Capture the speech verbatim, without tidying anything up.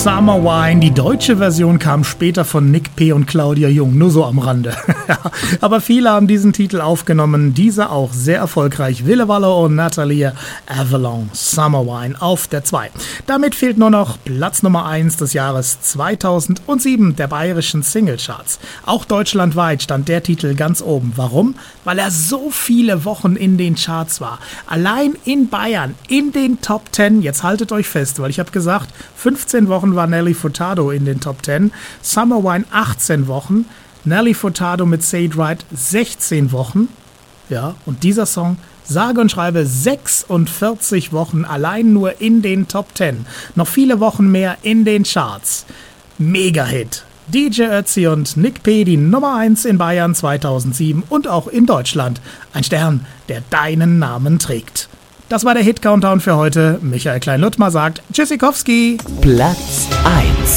Summer Wine. Die deutsche Version kam später von Nick P. und Claudia Jung, nur so am Rande. Aber viele haben diesen Titel aufgenommen, diese auch sehr erfolgreich. Ville Valo und Nathalie Avalon, Summer Wine auf der zwei. Damit fehlt nur noch Platz Nummer eins des Jahres zweitausendsieben der bayerischen Singlecharts. Auch deutschlandweit stand der Titel ganz oben. Warum? Weil er so viele Wochen in den Charts war. Allein in Bayern, in den Top zehn, jetzt haltet euch fest, weil ich habe gesagt, fünfzehn Wochen war Nelly Furtado in den Top zehn, Summer Wine achtzehn Wochen, Nelly Furtado mit Say It Right sechzehn Wochen, ja, und dieser Song, sage und schreibe sechsundvierzig Wochen allein nur in den Top zehn, noch viele Wochen mehr in den Charts. Mega-Hit. D J Ötzi und Nick P., die Nummer eins in Bayern zweitausendsieben und auch in Deutschland. Ein Stern, der deinen Namen trägt. Das war der Hit-Countdown für heute. Michael Klein-Luttmer sagt Tschüssikowski. Platz eins.